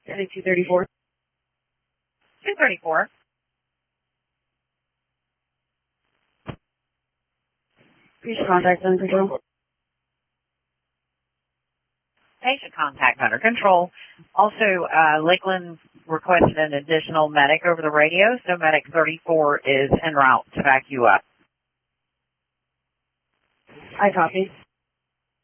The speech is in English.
Heading 234. 234. Patient contact under control. Patient contact under control. Also, Lakeland requested an additional medic over the radio, so medic 34 is en route to back you up. I copy.